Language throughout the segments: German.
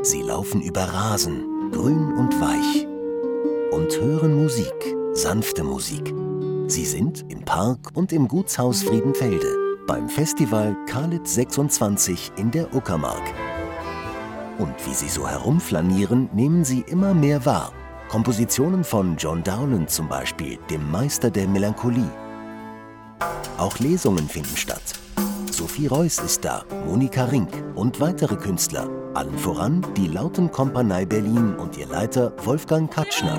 Sie laufen über Rasen, grün und weich, und hören Musik, sanfte Musik. Sie sind im Park und im Gutshaus Friedenfelde beim Festival Kalitz 26 in der Uckermark. Und wie sie so herumflanieren, nehmen sie immer mehr wahr. Kompositionen von John Dowland zum Beispiel, dem Meister der Melancholie. Auch Lesungen finden statt. Sophie Reuss ist da, Monika Rink und weitere Künstler. Allen voran die Lautenkompanie Berlin und ihr Leiter Wolfgang Katschner.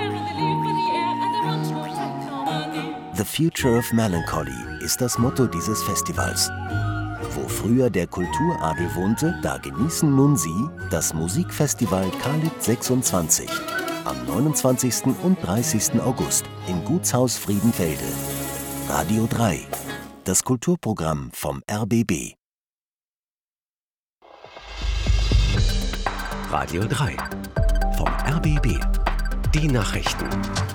The Future of Melancholy ist das Motto dieses Festivals. Wo früher der Kulturadel wohnte, da genießen nun Sie das Musikfestival Kalitz 26 am 29. und 30. August im Gutshaus Friedenfelde. Radio 3, das Kulturprogramm vom RBB. Radio 3 vom RBB. Die Nachrichten.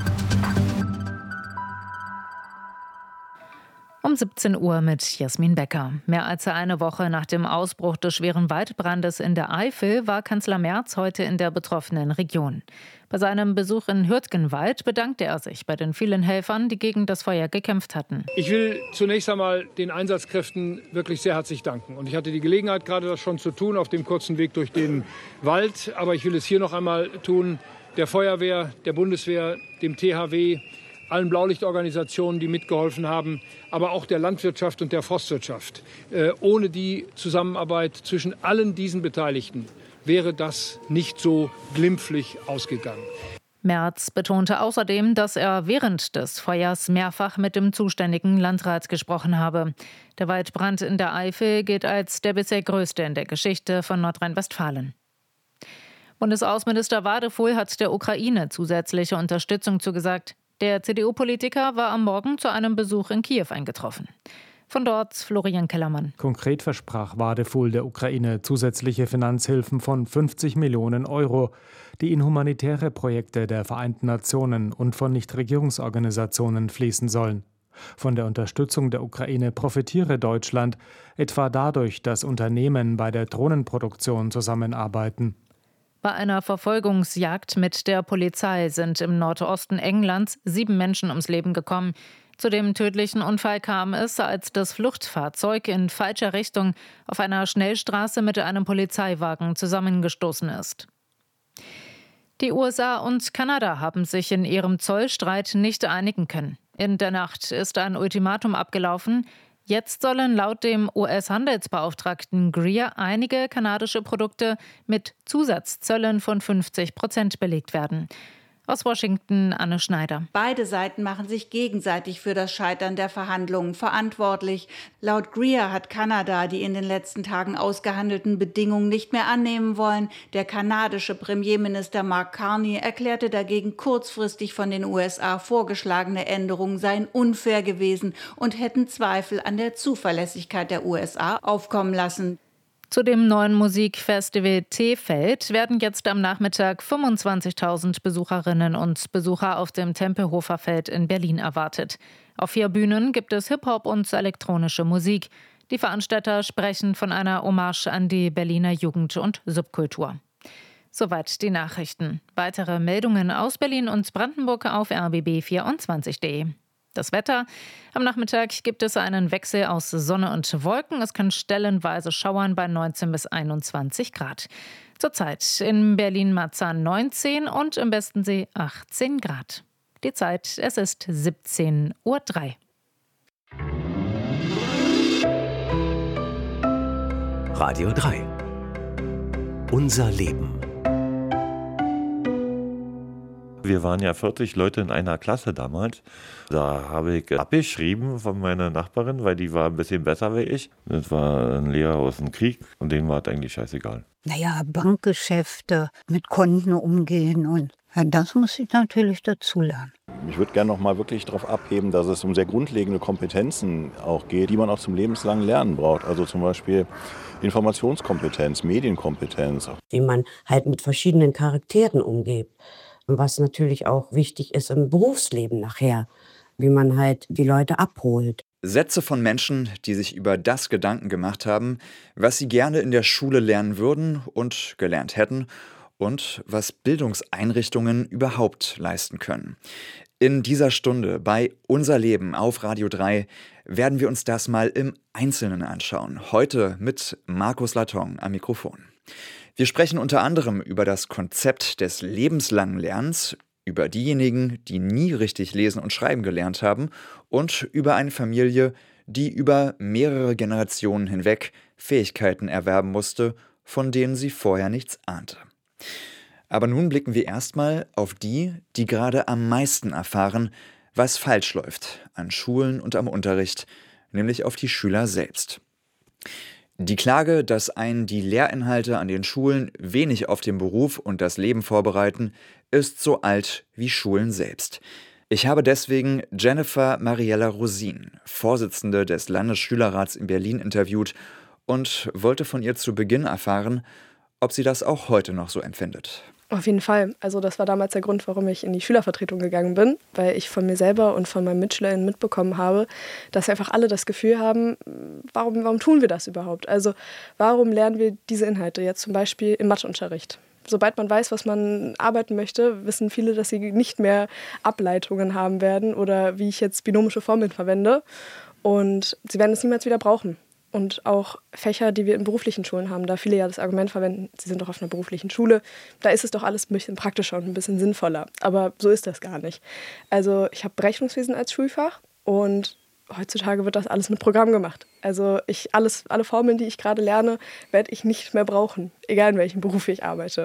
Um 17 Uhr mit Jasmin Becker. Mehr als eine Woche nach dem Ausbruch des schweren Waldbrandes in der Eifel war Kanzler Merz heute in der betroffenen Region. Bei seinem Besuch in Hürtgenwald bedankte er sich bei den vielen Helfern, die gegen das Feuer gekämpft hatten. Ich will zunächst einmal den Einsatzkräften wirklich sehr herzlich danken. Und ich hatte die Gelegenheit, gerade das schon zu tun, auf dem kurzen Weg durch den Wald. Aber ich will es hier noch einmal tun, der Feuerwehr, der Bundeswehr, dem THW, allen Blaulichtorganisationen, die mitgeholfen haben, aber auch der Landwirtschaft und der Forstwirtschaft. Ohne die Zusammenarbeit zwischen allen diesen Beteiligten wäre das nicht so glimpflich ausgegangen. Merz betonte außerdem, dass er während des Feuers mehrfach mit dem zuständigen Landrat gesprochen habe. Der Waldbrand in der Eifel gilt als der bisher größte in der Geschichte von Nordrhein-Westfalen. Bundesaußenminister Wadefuhl hat der Ukraine zusätzliche Unterstützung zugesagt. Der CDU-Politiker war am Morgen zu einem Besuch in Kiew eingetroffen. Von dort Florian Kellermann. Konkret versprach Wadefuhl der Ukraine zusätzliche Finanzhilfen von 50 Millionen Euro, die in humanitäre Projekte der Vereinten Nationen und von Nichtregierungsorganisationen fließen sollen. Von der Unterstützung der Ukraine profitiere Deutschland, etwa dadurch, dass Unternehmen bei der Drohnenproduktion zusammenarbeiten. Bei einer Verfolgungsjagd mit der Polizei sind im Nordosten Englands 7 Menschen ums Leben gekommen. Zu dem tödlichen Unfall kam es, als das Fluchtfahrzeug in falscher Richtung auf einer Schnellstraße mit einem Polizeiwagen zusammengestoßen ist. Die USA und Kanada haben sich in ihrem Zollstreit nicht einigen können. In der Nacht ist ein Ultimatum abgelaufen. Jetzt sollen laut dem US-Handelsbeauftragten Greer einige kanadische Produkte mit Zusatzzöllen von 50% belegt werden. Aus Washington Anne Schneider. Beide Seiten machen sich gegenseitig für das Scheitern der Verhandlungen verantwortlich. Laut Greer hat Kanada die in den letzten Tagen ausgehandelten Bedingungen nicht mehr annehmen wollen. Der kanadische Premierminister Mark Carney erklärte dagegen, kurzfristig von den USA vorgeschlagene Änderungen seien unfair gewesen und hätten Zweifel an der Zuverlässigkeit der USA aufkommen lassen. Zu dem neuen Musikfestival T-Feld werden jetzt am Nachmittag 25.000 Besucherinnen und Besucher auf dem Tempelhofer Feld in Berlin erwartet. Auf 4 Bühnen gibt es Hip-Hop und elektronische Musik. Die Veranstalter sprechen von einer Hommage an die Berliner Jugend- und Subkultur. Soweit die Nachrichten. Weitere Meldungen aus Berlin und Brandenburg auf rbb24.de. Das Wetter. Am Nachmittag gibt es einen Wechsel aus Sonne und Wolken. Es kann stellenweise schauern bei 19 bis 21 Grad. Zurzeit in Berlin-Marzahn 19 und im Bestensee 18 Grad. Die Zeit, es ist 17:03 Uhr. Radio 3. Unser Leben. Wir waren ja 40 Leute in einer Klasse damals. Da habe ich abgeschrieben von meiner Nachbarin, weil die war ein bisschen besser wie ich. Das war ein Lehrer aus dem Krieg und dem war es eigentlich scheißegal. Naja, Bankgeschäfte, mit Konten umgehen und ja, das muss ich natürlich dazulernen. Ich würde gerne noch mal wirklich darauf abheben, dass es um sehr grundlegende Kompetenzen auch geht, die man auch zum lebenslangen Lernen braucht. Also zum Beispiel Informationskompetenz, Medienkompetenz. Wie man halt mit verschiedenen Charakteren umgeht. Was natürlich auch wichtig ist im Berufsleben nachher. wie man halt die Leute abholt. Sätze von Menschen, die sich über das Gedanken gemacht haben, was sie gerne in der Schule lernen würden und gelernt hätten und was Bildungseinrichtungen überhaupt leisten können. In dieser Stunde bei Unser Leben auf Radio 3 werden wir uns das mal im Einzelnen anschauen. Heute mit Markus Laton am Mikrofon. Wir sprechen unter anderem über das Konzept des lebenslangen Lernens, über diejenigen, die nie richtig lesen und schreiben gelernt haben und über eine Familie, die über mehrere Generationen hinweg Fähigkeiten erwerben musste, von denen sie vorher nichts ahnte. Aber nun blicken wir erstmal auf die, die gerade am meisten erfahren, was falsch läuft an Schulen und am Unterricht, nämlich auf die Schüler selbst. Die Klage, dass einen die Lehrinhalte an den Schulen wenig auf den Beruf und das Leben vorbereiten, ist so alt wie Schulen selbst. Ich habe deswegen Jennifer Mariella Rosin, Vorsitzende des Landesschülerrats in Berlin, interviewt und wollte von ihr zu Beginn erfahren, ob sie das auch heute noch so empfindet. Auf jeden Fall. Also das war damals der Grund, warum ich in die Schülervertretung gegangen bin, weil ich von mir selber und von meinen MitschülerInnen mitbekommen habe, dass einfach alle das Gefühl haben, warum tun wir das überhaupt? Also warum lernen wir diese Inhalte jetzt zum Beispiel im Matheunterricht? Sobald man weiß, was man arbeiten möchte, wissen viele, dass sie nicht mehr Ableitungen haben werden oder wie ich jetzt binomische Formeln verwende. Und sie werden es niemals wieder brauchen. Und auch Fächer, die wir in beruflichen Schulen haben, da viele ja das Argument verwenden, sie sind doch auf einer beruflichen Schule, da ist es doch alles ein bisschen praktischer und ein bisschen sinnvoller. Aber so ist das gar nicht. Also ich habe Berechnungswesen als Schulfach und heutzutage wird das alles mit Programm gemacht. Also alle Formeln, die ich gerade lerne, werde ich nicht mehr brauchen, egal in welchem Beruf ich arbeite.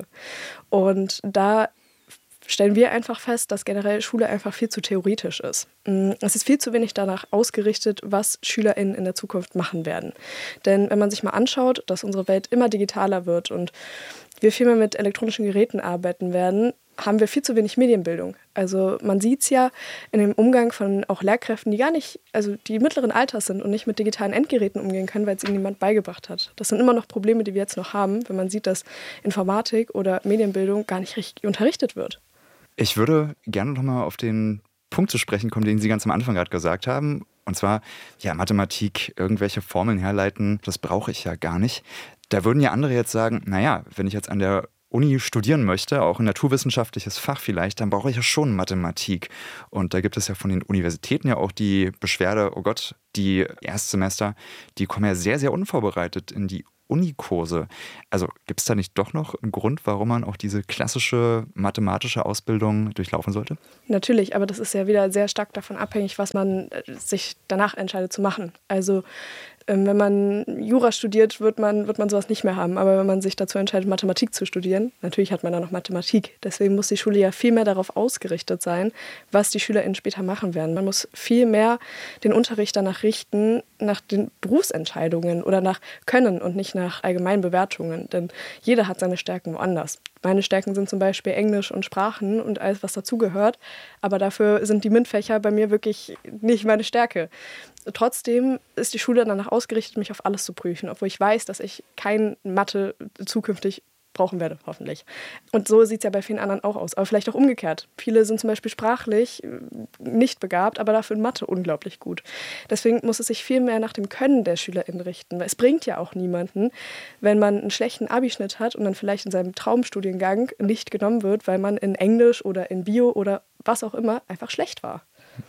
Und da stellen wir einfach fest, dass generell Schule einfach viel zu theoretisch ist. Es ist viel zu wenig danach ausgerichtet, was SchülerInnen in der Zukunft machen werden. Denn wenn man sich mal anschaut, dass unsere Welt immer digitaler wird und wir viel mehr mit elektronischen Geräten arbeiten werden, haben wir viel zu wenig Medienbildung. Also man sieht es ja in dem Umgang von auch Lehrkräften, die gar nicht, also die mittleren Alters sind und nicht mit digitalen Endgeräten umgehen können, weil es ihnen niemand beigebracht hat. Das sind immer noch Probleme, die wir jetzt noch haben, wenn man sieht, dass Informatik oder Medienbildung gar nicht richtig unterrichtet wird. Ich würde gerne nochmal auf den Punkt zu sprechen kommen, den Sie ganz am Anfang gerade gesagt haben. Und zwar, ja, Mathematik, irgendwelche Formeln herleiten, das brauche ich ja gar nicht. Da würden ja andere jetzt sagen, naja, wenn ich jetzt an der Uni studieren möchte, auch ein naturwissenschaftliches Fach vielleicht, dann brauche ich ja schon Mathematik. Und da gibt es ja von den Universitäten ja auch die Beschwerde, oh Gott, die Erstsemester, die kommen ja sehr, sehr unvorbereitet in die Unikurse. Also gibt es da nicht doch noch einen Grund, warum man auch diese klassische mathematische Ausbildung durchlaufen sollte? Natürlich, aber das ist ja wieder sehr stark davon abhängig, was man sich danach entscheidet zu machen. Also wenn man Jura studiert, wird man sowas nicht mehr haben. Aber wenn man sich dazu entscheidet, Mathematik zu studieren, natürlich hat man dann noch Mathematik. Deswegen muss die Schule ja viel mehr darauf ausgerichtet sein, was die SchülerInnen später machen werden. Man muss viel mehr den Unterricht danach richten, nach den Berufsentscheidungen oder nach Können und nicht nach allgemeinen Bewertungen. Denn jeder hat seine Stärken woanders. Meine Stärken sind zum Beispiel Englisch und Sprachen und alles, was dazugehört. Aber dafür sind die MINT-Fächer bei mir wirklich nicht meine Stärke. Trotzdem ist die Schule danach ausgerichtet, mich auf alles zu prüfen, obwohl ich weiß, dass ich kein Mathe zukünftig brauchen werde, hoffentlich. Und so sieht es ja bei vielen anderen auch aus, aber vielleicht auch umgekehrt. Viele sind zum Beispiel sprachlich nicht begabt, aber dafür in Mathe unglaublich gut. Deswegen muss es sich viel mehr nach dem Können der SchülerInnen richten, weil es bringt ja auch niemanden, wenn man einen schlechten Abischnitt hat und dann vielleicht in seinem Traumstudiengang nicht genommen wird, weil man in Englisch oder in Bio oder was auch immer einfach schlecht war.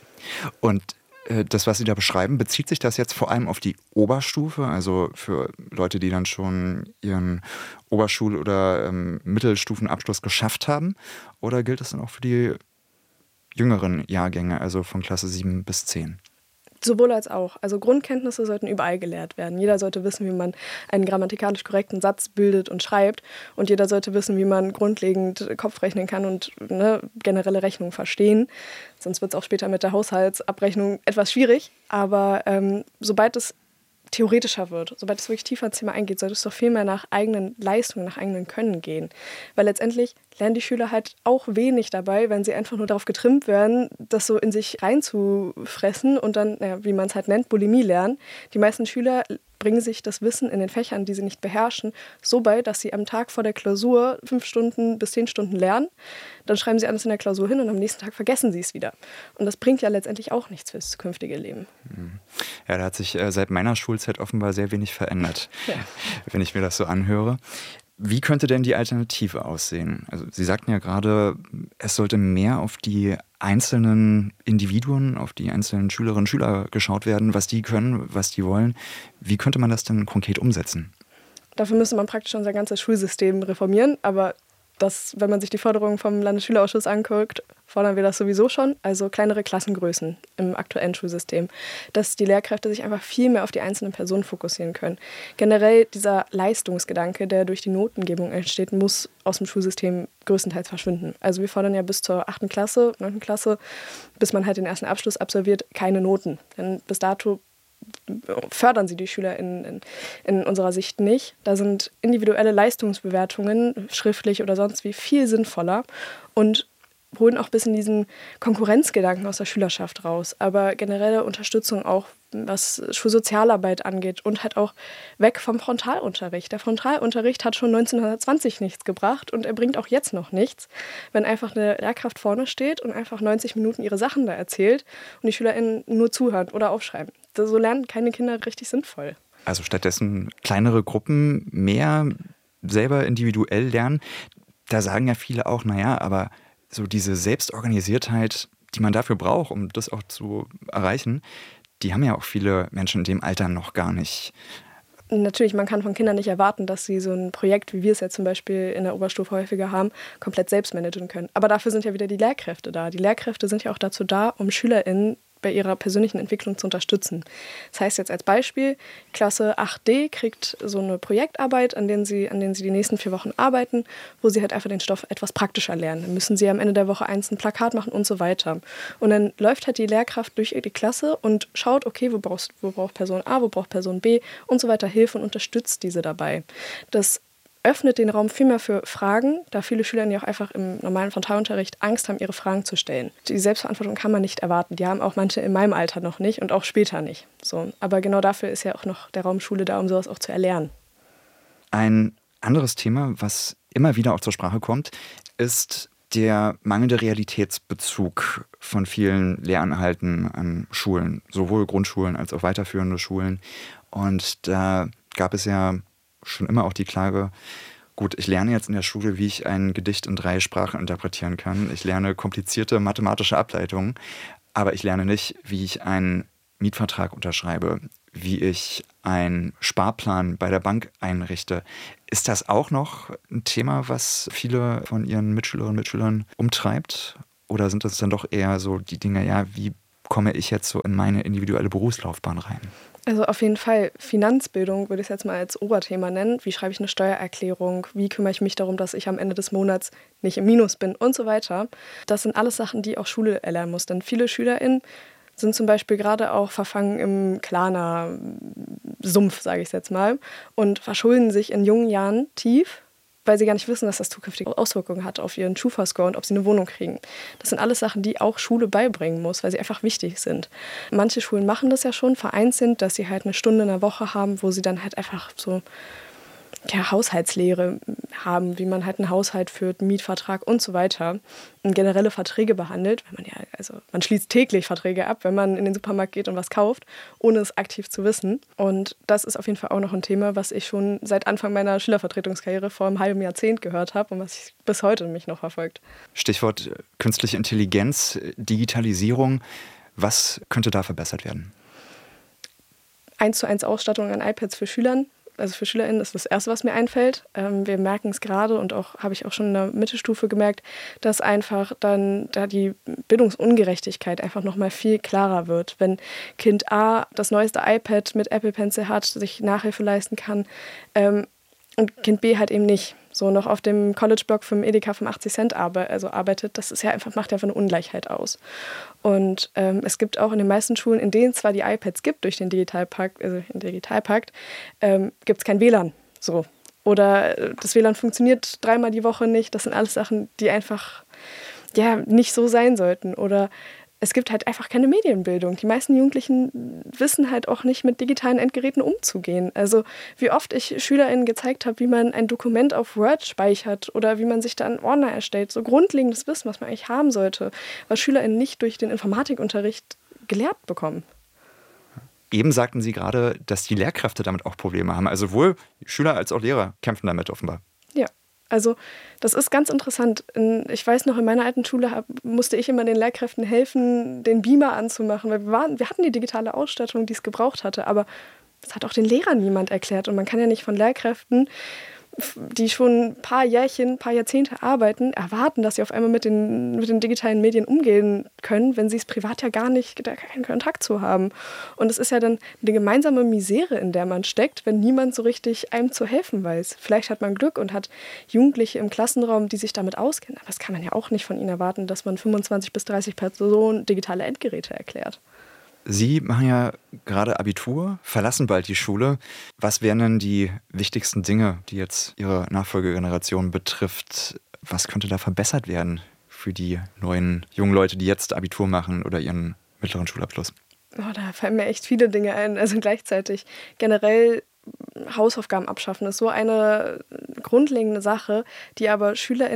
Und das, was Sie da beschreiben, bezieht sich das jetzt vor allem auf die Oberstufe, also für Leute, die dann schon ihren Oberschul- oder Mittelstufenabschluss geschafft haben? Oder gilt das dann auch für die jüngeren Jahrgänge, also von Klasse 7 bis 10? Sowohl als auch. Also Grundkenntnisse sollten überall gelehrt werden. Jeder sollte wissen, wie man einen grammatikalisch korrekten Satz bildet und schreibt. Und jeder sollte wissen, wie man grundlegend Kopfrechnen kann und generelle Rechnung verstehen. Sonst wird es auch später mit der Haushaltsabrechnung etwas schwierig. Aber sobald es theoretischer wird, sobald es wirklich tiefer ins Thema eingeht, sollte es doch viel mehr nach eigenen Leistungen, nach eigenen Können gehen. Weil letztendlich lernen die Schüler halt auch wenig dabei, wenn sie einfach nur darauf getrimmt werden, das so in sich reinzufressen und dann, wie man es halt nennt, Bulimie lernen. Die meisten Schüler bringen sich das Wissen in den Fächern, die sie nicht beherrschen, so bei, dass sie am Tag vor der Klausur 5 Stunden bis 10 Stunden lernen. Dann schreiben sie alles in der Klausur hin und am nächsten Tag vergessen sie es wieder. Und das bringt ja letztendlich auch nichts fürs zukünftige Leben. Ja, da hat sich seit meiner Schulzeit offenbar sehr wenig verändert, wenn ich mir das so anhöre. Wie könnte denn die Alternative aussehen? Also Sie sagten ja gerade, es sollte mehr auf die einzelnen Individuen, auf die einzelnen Schülerinnen und Schüler geschaut werden, was die können, was die wollen. Wie könnte man das denn konkret umsetzen? Dafür müsste man praktisch unser ganzes Schulsystem reformieren, aber wenn man sich die Forderungen vom Landesschülerausschuss anguckt, fordern wir das sowieso schon, also kleinere Klassengrößen im aktuellen Schulsystem, dass die Lehrkräfte sich einfach viel mehr auf die einzelnen Personen fokussieren können. Generell dieser Leistungsgedanke, der durch die Notengebung entsteht, muss aus dem Schulsystem größtenteils verschwinden. Also wir fordern ja bis zur 8. Klasse, 9. Klasse, bis man halt den ersten Abschluss absolviert, keine Noten. Denn bis dato fördern sie die Schüler in unserer Sicht nicht. Da sind individuelle Leistungsbewertungen, schriftlich oder sonst wie, viel sinnvoller und holen auch ein bisschen diesen Konkurrenzgedanken aus der Schülerschaft raus. Aber generelle Unterstützung auch, was Schulsozialarbeit angeht und halt auch weg vom Frontalunterricht. Der Frontalunterricht hat schon 1920 nichts gebracht und er bringt auch jetzt noch nichts, wenn einfach eine Lehrkraft vorne steht und einfach 90 Minuten ihre Sachen da erzählt und die SchülerInnen nur zuhören oder aufschreiben. So lernen keine Kinder richtig sinnvoll. Also stattdessen kleinere Gruppen, mehr selber individuell lernen. Da sagen ja viele auch, naja, aber so diese Selbstorganisiertheit, die man dafür braucht, um das auch zu erreichen, die haben ja auch viele Menschen in dem Alter noch gar nicht. Natürlich, man kann von Kindern nicht erwarten, dass sie so ein Projekt, wie wir es ja zum Beispiel in der Oberstufe häufiger haben, komplett selbst managen können. Aber dafür sind ja wieder die Lehrkräfte da. Die Lehrkräfte sind ja auch dazu da, um SchülerInnen bei ihrer persönlichen Entwicklung zu unterstützen. Das heißt jetzt als Beispiel, Klasse 8D kriegt so eine Projektarbeit, an denen sie die nächsten 4 Wochen arbeiten, wo sie halt einfach den Stoff etwas praktischer lernen. Dann müssen sie am Ende der Woche ein Plakat machen und so weiter. Und dann läuft halt die Lehrkraft durch die Klasse und schaut, okay, wo braucht Person A, wo braucht Person B und so weiter Hilfe und unterstützt diese dabei. Das öffnet den Raum viel mehr für Fragen, da viele Schüler ja auch einfach im normalen Frontalunterricht Angst haben, ihre Fragen zu stellen. Die Selbstverantwortung kann man nicht erwarten. Die haben auch manche in meinem Alter noch nicht und auch später nicht. So. Aber genau dafür ist ja auch noch der Raum Schule da, um sowas auch zu erlernen. Ein anderes Thema, was immer wieder auch zur Sprache kommt, ist der mangelnde Realitätsbezug von vielen Lehrinhalten an Schulen, sowohl Grundschulen als auch weiterführende Schulen. Und da gab es ja schon immer auch die Klage, gut, ich lerne jetzt in der Schule, wie ich ein Gedicht in 3 Sprachen interpretieren kann. Ich lerne komplizierte mathematische Ableitungen, aber ich lerne nicht, wie ich einen Mietvertrag unterschreibe, wie ich einen Sparplan bei der Bank einrichte. Ist das auch noch ein Thema, was viele von Ihren Mitschülerinnen und Mitschülern umtreibt? Oder sind das dann doch eher so die Dinge, ja, wie komme ich jetzt so in meine individuelle Berufslaufbahn rein? Also auf jeden Fall Finanzbildung würde ich es jetzt mal als Oberthema nennen. Wie schreibe ich eine Steuererklärung? Wie kümmere ich mich darum, dass ich am Ende des Monats nicht im Minus bin und so weiter. Das sind alles Sachen, die auch Schule erlernen muss. Denn viele SchülerInnen sind zum Beispiel gerade auch verfangen im Klarna-Sumpf, sage ich jetzt mal, und verschulden sich in jungen Jahren tief, weil sie gar nicht wissen, dass das zukünftige Auswirkungen hat auf ihren Schufa-Score und ob sie eine Wohnung kriegen. Das sind alles Sachen, die auch Schule beibringen muss, weil sie einfach wichtig sind. Manche Schulen machen das ja schon, vereint, dass sie halt eine Stunde in der Woche haben, wo sie dann halt einfach so Haushaltslehre haben, wie man halt einen Haushalt führt, einen Mietvertrag und so weiter. Und generelle Verträge behandelt, man schließt täglich Verträge ab, wenn man in den Supermarkt geht und was kauft, ohne es aktiv zu wissen. Und das ist auf jeden Fall auch noch ein Thema, was ich schon seit Anfang meiner Schülervertretungskarriere vor einem halben Jahrzehnt gehört habe und was bis heute mich noch verfolgt. Stichwort künstliche Intelligenz, Digitalisierung. Was könnte da verbessert werden? 1:1 Ausstattung an iPads für Schülern. Also für SchülerInnen ist das Erste, was mir einfällt. Wir merken es gerade und auch habe ich auch schon in der Mittelstufe gemerkt, dass einfach dann da die Bildungsungerechtigkeit einfach nochmal viel klarer wird. Wenn Kind A das neueste iPad mit Apple Pencil hat, sich Nachhilfe leisten kann und Kind B halt eben nicht. So noch auf dem College-Blog vom Edeka von 80 Cent arbeitet, das ist ja einfach, macht einfach eine Ungleichheit aus. Und es gibt auch in den meisten Schulen, in denen zwar die iPads gibt durch den Digitalpakt, gibt es kein WLAN. So. Oder das WLAN funktioniert 3-mal die Woche nicht. Das sind alles Sachen, die einfach nicht so sein sollten. Oder es gibt halt einfach keine Medienbildung. Die meisten Jugendlichen wissen halt auch nicht, mit digitalen Endgeräten umzugehen. Also wie oft ich SchülerInnen gezeigt habe, wie man ein Dokument auf Word speichert oder wie man sich da einen Ordner erstellt. So grundlegendes Wissen, was man eigentlich haben sollte, was SchülerInnen nicht durch den Informatikunterricht gelehrt bekommen. Eben sagten Sie gerade, dass die Lehrkräfte damit auch Probleme haben. Also sowohl Schüler als auch Lehrer kämpfen damit offenbar. Ja. Also das ist ganz interessant. Ich weiß noch, in meiner alten Schule musste ich immer den Lehrkräften helfen, den Beamer anzumachen, weil wir hatten die digitale Ausstattung, die es gebraucht hatte, aber das hat auch den Lehrern niemand erklärt. Und man kann ja nicht von Lehrkräften, die schon ein paar Jahrzehnte arbeiten, erwarten, dass sie auf einmal mit den digitalen Medien umgehen können, wenn sie es privat ja gar keinen Kontakt zu haben. Und es ist ja dann eine gemeinsame Misere, in der man steckt, wenn niemand so richtig einem zu helfen weiß. Vielleicht hat man Glück und hat Jugendliche im Klassenraum, die sich damit auskennen. Aber das kann man ja auch nicht von ihnen erwarten, dass man 25 bis 30 Personen digitale Endgeräte erklärt. Sie machen ja gerade Abitur, verlassen bald die Schule. Was wären denn die wichtigsten Dinge, die jetzt Ihre Nachfolgegeneration betrifft? Was könnte da verbessert werden für die neuen jungen Leute, die jetzt Abitur machen oder ihren mittleren Schulabschluss? Oh, da fallen mir echt viele Dinge ein. Also gleichzeitig generell Hausaufgaben abschaffen ist so eine grundlegende Sache, die aber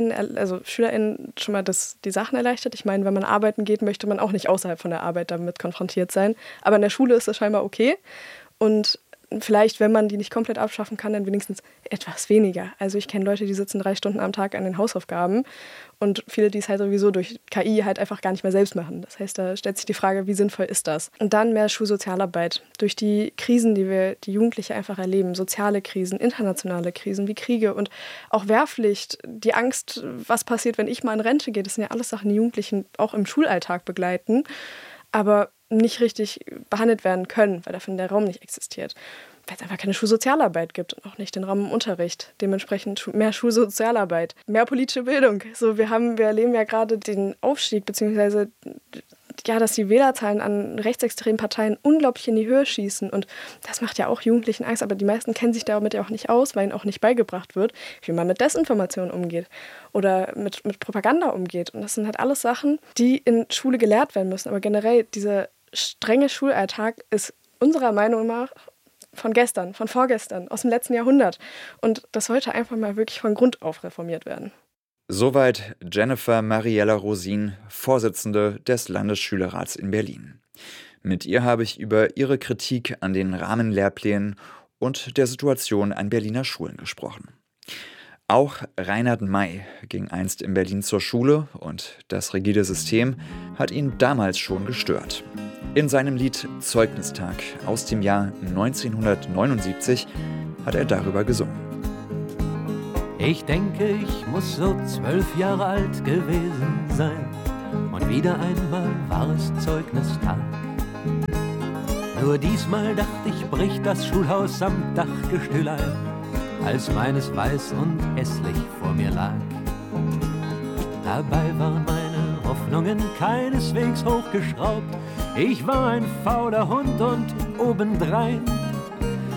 SchülerInnen schon mal die Sachen erleichtert. Ich meine, wenn man arbeiten geht, möchte man auch nicht außerhalb von der Arbeit damit konfrontiert sein. Aber in der Schule ist das scheinbar okay. Und vielleicht, wenn man die nicht komplett abschaffen kann, dann wenigstens etwas weniger. Also ich kenne Leute, die sitzen 3 Stunden am Tag an den Hausaufgaben und viele, die es halt sowieso durch KI halt einfach gar nicht mehr selbst machen. Das heißt, da stellt sich die Frage, wie sinnvoll ist das? Und dann mehr Schulsozialarbeit. Durch die Krisen, die Jugendliche einfach erleben, soziale Krisen, internationale Krisen wie Kriege und auch Wehrpflicht, die Angst, was passiert, wenn ich mal in Rente gehe, das sind ja alles Sachen, die Jugendlichen auch im Schulalltag begleiten, aber nicht richtig behandelt werden können, weil dafür der Raum nicht existiert. Weil es einfach keine Schulsozialarbeit gibt und auch nicht den Raum im Unterricht. Dementsprechend mehr Schulsozialarbeit, mehr politische Bildung. So, wir erleben ja gerade den Aufstieg, beziehungsweise dass die Wählerzahlen an rechtsextremen Parteien unglaublich in die Höhe schießen. Und das macht ja auch Jugendlichen Angst, aber die meisten kennen sich damit ja auch nicht aus, weil ihnen auch nicht beigebracht wird, wie man mit Desinformation umgeht oder mit Propaganda umgeht. Und das sind halt alles Sachen, die in Schule gelehrt werden müssen. Aber generell, dieser strenge Schulalltag ist unserer Meinung nach von vorgestern, aus dem letzten Jahrhundert. Und das sollte einfach mal wirklich von Grund auf reformiert werden. Soweit Jennifer Mariella Rosin, Vorsitzende des Landesschülerrats in Berlin. Mit ihr habe ich über ihre Kritik an den Rahmenlehrplänen und der Situation an Berliner Schulen gesprochen. Auch Reinhard May ging einst in Berlin zur Schule und das rigide System hat ihn damals schon gestört. In seinem Lied Zeugnistag aus dem Jahr 1979 hat er darüber gesungen. Ich denke, ich muss so 12 Jahre alt gewesen sein und wieder einmal war es Zeugnistag. Nur diesmal dachte ich, bricht das Schulhaus am Dachgestühl ein, als meines weiß und hässlich vor mir lag. Dabei waren meine Hoffnungen keineswegs hochgeschraubt. Ich war ein fauler Hund und obendrein